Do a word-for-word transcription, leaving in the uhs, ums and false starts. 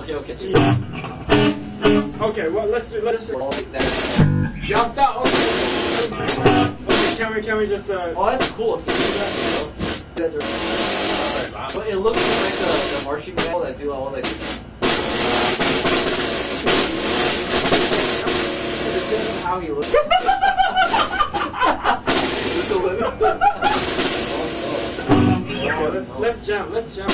Okay, okay. So okay, well let's do let's do. all exactly. Yatta. Okay. Okay, can we can we just uh? Oh, that's cool. Can you do that, you know? But it looks like the, the marching band that do all like. How he looks. Okay, let's let's jam. Let's jam.